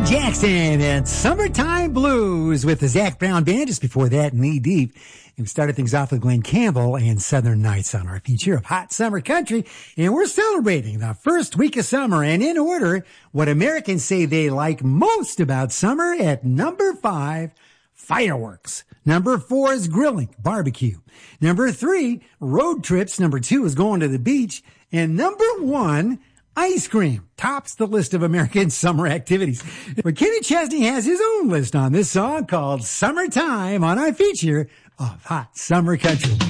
Jackson and Summertime Blues with the Zac Brown Band. Just before that, Knee Deep. And we started things off with Glenn Campbell and Southern Nights on our feature of Hot Summer Country. And we're celebrating the first week of summer. And in order, what Americans say they like most about summer at number 5, fireworks. Number 4 is grilling, barbecue. Number 3, road trips. Number 2 is going to the beach. And number 1, ice cream tops the list of American summer activities. But Kenny Chesney has his own list on this song called Summertime on our feature of Hot Summer Country.